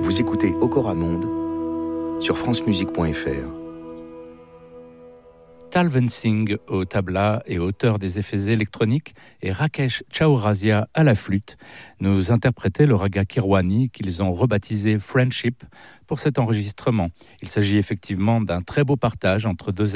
Vous écoutez Okoramonde sur francemusique.fr. Talven Singh au tabla et auteur des effets électroniques et Rakesh Chaurasia à la flûte nous interprétaient le raga Kirwani qu'ils ont rebaptisé Friendship pour cet enregistrement. Il s'agit effectivement d'un très beau partage entre deux